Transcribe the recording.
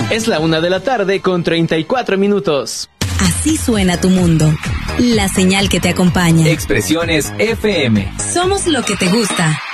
Es la 1:34 p.m. Así suena tu mundo. La señal que te acompaña. Expresiones FM. Somos lo que te gusta.